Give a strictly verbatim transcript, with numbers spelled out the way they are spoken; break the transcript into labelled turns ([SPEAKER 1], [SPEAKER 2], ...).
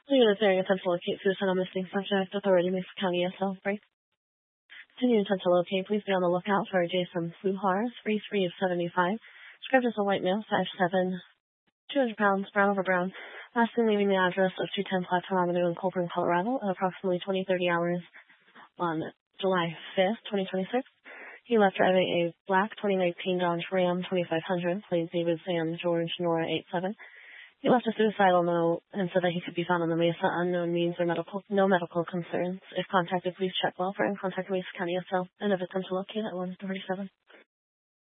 [SPEAKER 1] Unit area attempt to locate suicide on missing subject. Authority Mesa County S L break. Continue attempt to locate. Please be on the lookout for Jason Sluhar, three three of seventy-five. Described as a white male, five seven, two hundred pounds, brown over brown. Last seen leaving the address of two ten Platform Avenue in Colburn, Colorado at approximately twenty thirty hours on July fifth, twenty twenty-six. He left driving a black twenty nineteen Dodge Ram twenty-five hundred, plates David Sam George Nora eight seven. He left a suicidal note and said that he could be found on the Mesa. Unknown means or medical, no medical concerns. If contacted, please check welfare and contact Mesa County S L and if attempt to locate at one thirty-seven.